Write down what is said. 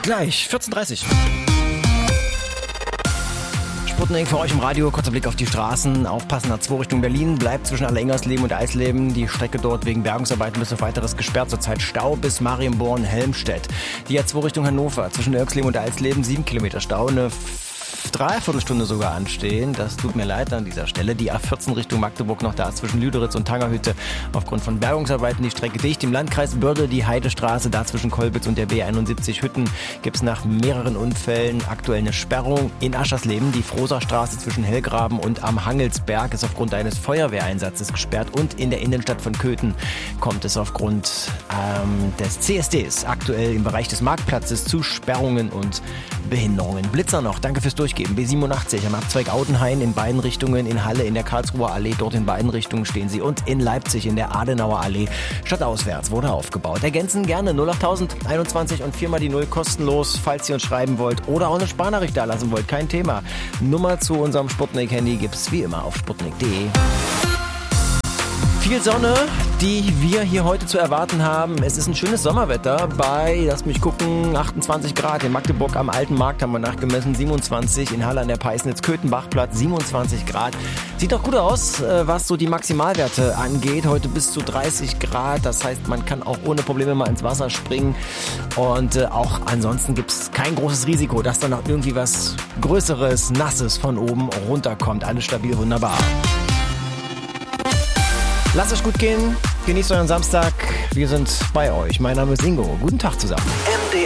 gleich, 14:30 Uhr. Sputnik für euch im Radio, kurzer Blick auf die Straßen. Aufpassen, A2 Richtung Berlin bleibt zwischen Allerengersleben und Eisleben. Die Strecke dort wegen Bergungsarbeiten bis auf weiteres gesperrt. Zurzeit Stau bis Marienborn-Helmstedt. Die A2 Richtung Hannover zwischen Irxleben und Eisleben 7 Kilometer Stau. Eine Dreiviertelstunde sogar anstehen. Das tut mir leid an dieser Stelle. Die A14 Richtung Magdeburg noch da zwischen Lüderitz und Tangerhütte. Aufgrund von Bergungsarbeiten die Strecke dicht. Im Landkreis Börde die Heidestraße, da zwischen Kolbitz und der B71 Hütten gibt es nach mehreren Unfällen aktuell eine Sperrung. In Aschersleben die Frohserstraße zwischen Hellgraben und am Hangelsberg ist aufgrund eines Feuerwehreinsatzes gesperrt. Und in der Innenstadt von Köthen kommt es aufgrund des CSDs aktuell im Bereich des Marktplatzes zu Sperrungen und Behinderungen. Blitzer noch, danke fürs Durchgeben. B87 am Abzweig Audenhain in beiden Richtungen, in Halle in der Karlsruher Allee, dort in beiden Richtungen stehen sie und in Leipzig in der Adenauer Allee stadtauswärts wurde aufgebaut. Ergänzen gerne 08000 21 und 4 mal die 0 kostenlos, falls ihr uns schreiben wollt oder auch eine Sprachnachricht da lassen wollt, kein Thema. Nummer zu unserem Sputnik-Handy gibt's wie immer auf sputnik.de. Viel Sonne, die wir hier heute zu erwarten haben. Es ist ein schönes Sommerwetter bei, lasst mich gucken, 28 Grad. In Magdeburg am Alten Markt haben wir nachgemessen, 27. In Halle an der Peisnitz-Köthenbachplatz 27 Grad. Sieht doch gut aus, was so die Maximalwerte angeht. Heute bis zu 30 Grad. Das heißt, man kann auch ohne Probleme mal ins Wasser springen. Und auch ansonsten gibt es kein großes Risiko, dass dann noch irgendwie was Größeres, Nasses von oben runterkommt. Alles stabil, wunderbar. Lasst es gut gehen, genießt euren Samstag, wir sind bei euch. Mein Name ist Ingo, guten Tag zusammen.